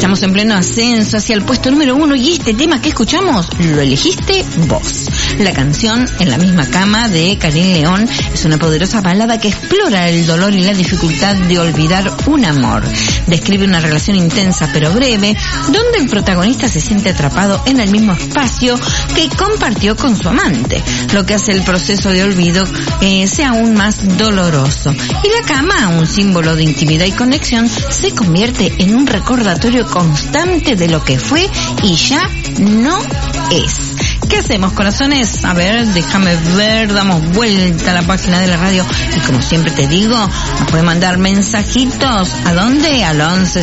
Estamos en pleno ascenso hacia el puesto número 1 y este tema que escuchamos lo elegiste vos. La canción En la misma cama de Karim León es una poderosa balada que explora el dolor y la dificultad de olvidar un amor. Describe una relación intensa pero breve, donde el protagonista se siente atrapado en el mismo espacio que compartió con su amante, lo que hace el proceso de olvido sea aún más doloroso. Y la cama, un símbolo de intimidad y conexión, se convierte en un recordatorio constante de lo que fue y ya no es. ¿Qué hacemos, corazones? A ver, déjame ver, damos vuelta a la página de la radio y como siempre te digo, nos pueden mandar mensajitos. ¿A dónde? Al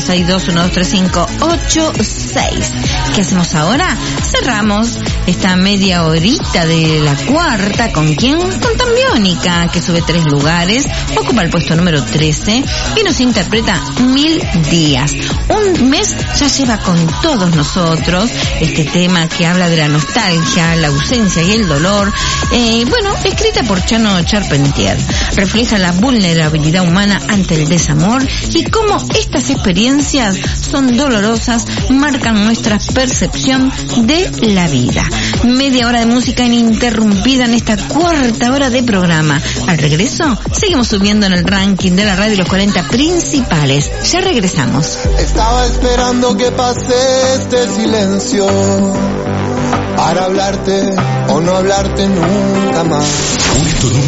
1162123586. ¿Qué hacemos ahora? Cerramos esta media horita de la cuarta. ¿Con quién? Con Tambiónica, que sube 3 lugares, ocupa el puesto número 13 y nos interpreta 1000 días. Un mes ya lleva con todos nosotros este tema que habla de la nostalgia, la ausencia y el dolor, escrita por Chano Charpentier. Refleja la vulnerabilidad humana ante el desamor y cómo estas experiencias son dolorosas, marcan nuestra percepción de la vida. Media hora de música ininterrumpida en esta cuarta hora de programa. Al regreso, seguimos subiendo en el ranking de la radio los 40 principales. Ya regresamos. Estaba esperando que pase este silencio para hablarte o no hablarte nunca más.